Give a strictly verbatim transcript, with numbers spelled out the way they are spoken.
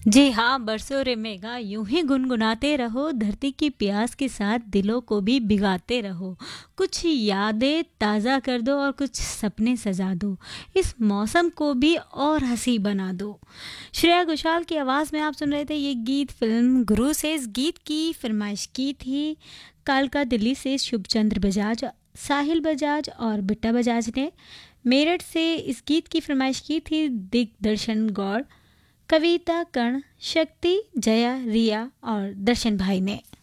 जी हाँ, बरसों रे मेघा यूं ही गुनगुनाते रहो, धरती की प्यास के साथ दिलों को भी भिगाते रहो। कुछ यादें ताज़ा कर दो और कुछ सपने सजा दो, इस मौसम को भी और हंसी बना दो। श्रेया घोषाल की आवाज़ में आप सुन रहे थे ये गीत फिल्म गुरु से। इस गीत की फरमाइश की थी कालका दिल्ली से शुभचंद्र बजाज, साहिल बजाज और बिट्टा बजाज ने। मेरठ से इस गीत की फरमाइश की थी दिग्दर्शन गौड़, कविता कर्ण, शक्ति, जया, रिया और दर्शन भाई ने।